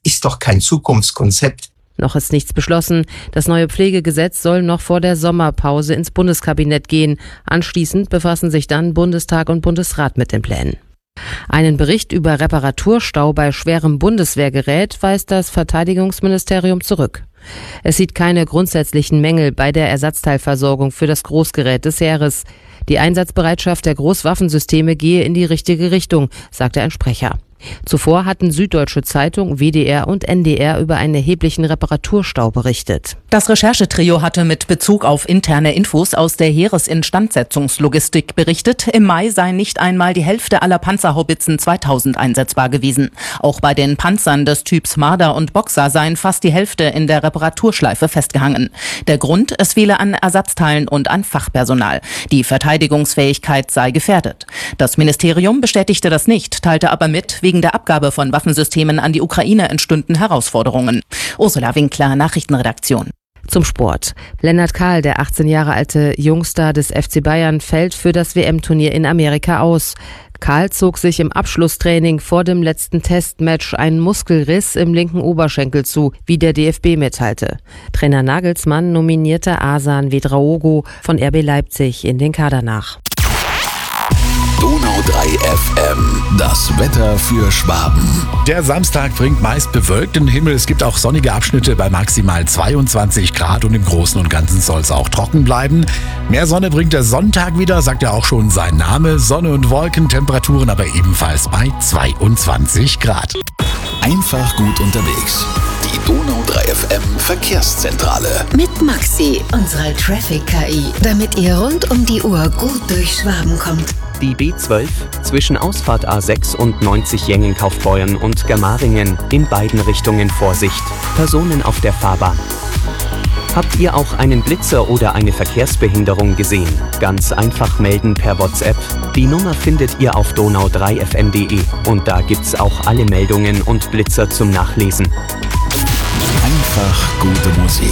ist doch kein Zukunftskonzept. Noch ist nichts beschlossen. Das neue Pflegegesetz soll noch vor der Sommerpause ins Bundeskabinett gehen. Anschließend befassen sich dann Bundestag und Bundesrat mit den Plänen. Einen Bericht über Reparaturstau bei schwerem Bundeswehrgerät weist das Verteidigungsministerium zurück. Es sieht keine grundsätzlichen Mängel bei der Ersatzteilversorgung für das Großgerät des Heeres. Die Einsatzbereitschaft der Großwaffensysteme gehe in die richtige Richtung, sagte ein Sprecher. Zuvor hatten Süddeutsche Zeitung, WDR und NDR über einen erheblichen Reparaturstau berichtet. Das Recherchetrio hatte mit Bezug auf interne Infos aus der Heeresinstandsetzungslogistik berichtet, im Mai sei nicht einmal die Hälfte aller Panzerhaubitzen 2000 einsetzbar gewesen. Auch bei den Panzern des Typs Marder und Boxer seien fast die Hälfte in der Reparaturschleife festgehangen. Der Grund, es fehle an Ersatzteilen und an Fachpersonal. Die Verteidigungsfähigkeit sei gefährdet. Das Ministerium bestätigte das nicht, teilte aber mit, wegen der Abgabe von Waffensystemen an die Ukraine entstünden Herausforderungen. Ursula Winkler, Nachrichtenredaktion. Zum Sport. Lennart Kahl, der 18 Jahre alte Jungstar des FC Bayern, fällt für das WM-Turnier in Amerika aus. Kahl zog sich im Abschlusstraining vor dem letzten Testmatch einen Muskelriss im linken Oberschenkel zu, wie der DFB mitteilte. Trainer Nagelsmann nominierte Asan Vedraogo von RB Leipzig in den Kader nach. Donau 3 FM, das Wetter für Schwaben. Der Samstag bringt meist bewölkten Himmel. Es gibt auch sonnige Abschnitte bei maximal 22 Grad und im Großen und Ganzen soll es auch trocken bleiben. Mehr Sonne bringt der Sonntag wieder, sagt ja auch schon sein Name. Sonne und Wolken, Temperaturen aber ebenfalls bei 22 Grad. Einfach gut unterwegs. Die Donau 3 FM Verkehrszentrale. Mit Maxi, unserer Traffic-KI, damit ihr rund um die Uhr gut durch Schwaben kommt. Die B12 zwischen Ausfahrt A6 und 90 Jengen-Kaufbeuren und Germaringen in beiden Richtungen Vorsicht. Personen auf der Fahrbahn. Habt ihr auch einen Blitzer oder eine Verkehrsbehinderung gesehen? Ganz einfach melden per WhatsApp. Die Nummer findet ihr auf donau3fm.de und da gibt's auch alle Meldungen und Blitzer zum Nachlesen. Einfach gute Musik.